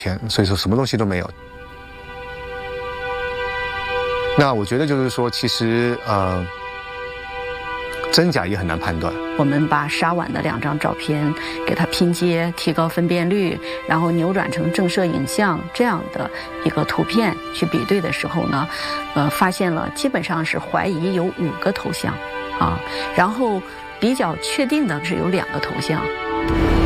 天，所以说什么东西都没有。那我觉得就是说，其实真假也很难判断。 我们把沙碗的2张照片给它拼接，提高分辨率，然后扭转成正摄影像这样的一个图片去比对的时候呢，发现了基本上是怀疑有5个头像，然后比较确定的是有2个头像。